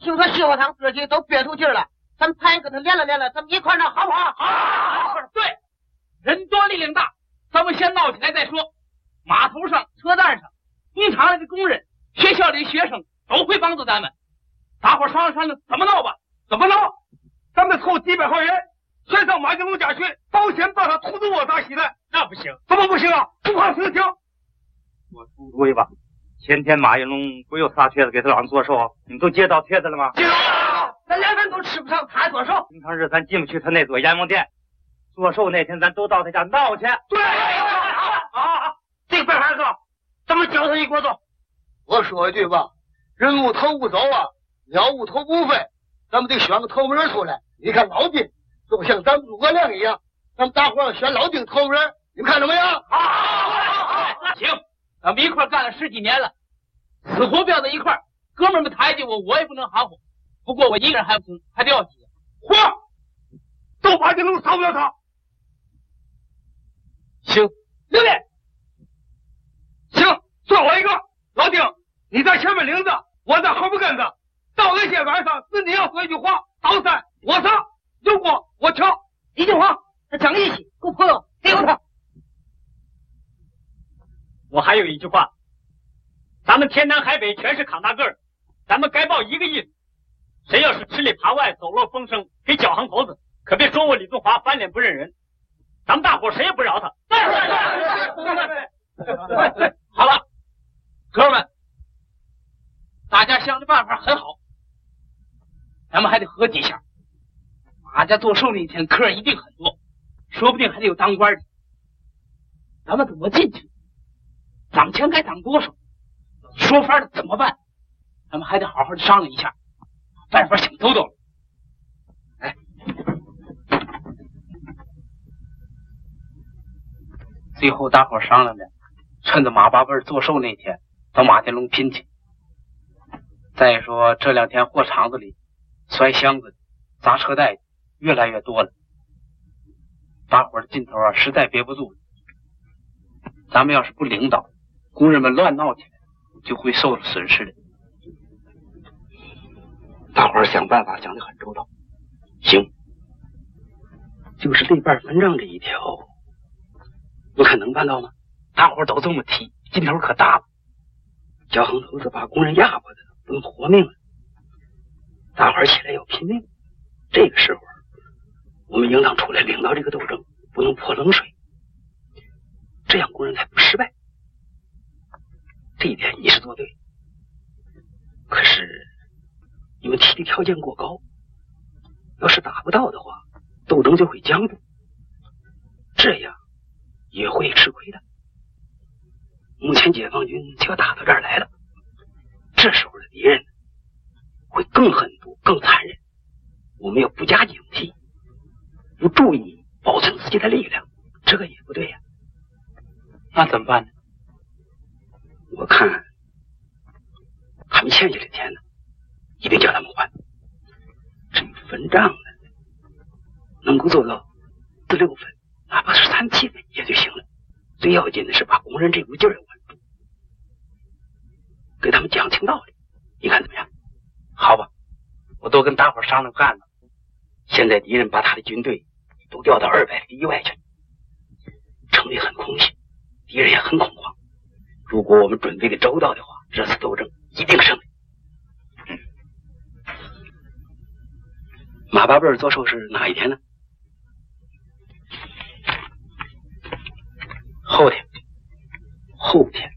听说西河堂哥几都憋出劲了，咱们派人跟他练了练了，咱们一块儿闹好不好？ 好，对，人多力量大，咱们先闹起来再说。码头上、车站上、工厂里的工人、学校里的学生都会帮助咱们。大伙商量商量怎么闹吧？ 怎么闹？咱们凑几百号人，全上马金龙家去，保险把他兔子窝打稀烂。 那不行， 怎么不行啊？不怕死刑？ 我出主意吧。前天马应龙不有仨瘸子给他让做寿，你们都接到帖子了吗？ 接到了。 咱连饭都吃不上，他还做寿。 平常日咱进不去他那座阎王殿，做寿那天咱都到他家闹去。 对，好，这个办法哥，咱们叫他一锅粥。 我说一句吧，人无头不走啊，鸟无头不飞，咱们得选个头目人出来。你看老丁都像咱们诸葛亮一样，咱们大伙儿选老丁头目人，你们看怎么样？ 好，行，咱们一块干了10几年了，死活标在一块儿，哥们们抬举我，我也不能含糊。不过我一个人还不行，还得要几个。 嚯，都马金龙少不了他。 行， 刘烈，行，算我一个。老丁，你在前面领着，我在后边跟着。到那天晚上，自己要说一句话，倒三我上，有过我瞧。 一句话，他讲义气，够朋友，给我他。 我还有一句话，咱们天南海北全是扛大个儿，咱们该报一个意思。谁要是吃里扒外、走漏风声，给搅行头子，可别说我李宗华翻脸不认人。咱们大伙谁也不饶他。 好了，哥们，大家想的办法很好，咱们还得合计一下。马家做寿那天客一定很多，说不定还得有当官的。咱们怎么进去？涨钱该涨多少？说法的怎么办？咱们还得好好的商量一下，办法想兜兜了。哎，最后大伙商量着，趁着马八辈做寿那天到马天龙拼去。再说这2天货场子里摔箱子、砸车袋越来越多了，大伙的劲头实在憋不住了。咱们要是不领导，工人们乱闹起来，就会受到损失的。 大伙儿想办法想得很周到。行，就是内半分账这一条，你看能办到吗？ 大伙都这么提，劲头可大了。 交行头子把工人压迫的不能活命了，大伙儿起来要拼命。这个时候，我们应当出来领导这个斗争，不能泼冷水，这样工人才不失败。这一点你是做对，可是你们提的条件过高，要是达不到的话，斗争就会僵住，这样也会吃亏的。目前解放军就要打到这儿来了，这时候的敌人会更狠毒、更残忍。我们要不加警惕，不注意保存自己的力量，这个也不对呀。 那怎么办呢？ 我看还没欠下来钱呢，一定叫他们还。至于分账呢，能够做到4、6分，哪怕是3、7分也就行了。最要紧的是把工人这股劲儿稳住，给他们讲清道理。你看怎么样？ 好吧，我都跟大伙商量干了。 现在敌人把他的军队都调到200里以外去，城里很空虚，敌人也很恐慌。如果我们准备的周到的话，这次斗争一定胜利。马八辈做寿是哪一天呢？ 后天。 后天。